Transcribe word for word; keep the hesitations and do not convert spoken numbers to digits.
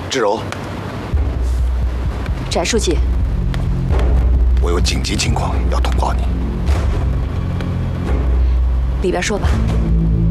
志柔， 翟书记， 我有紧急情况要通报你。 里边说吧。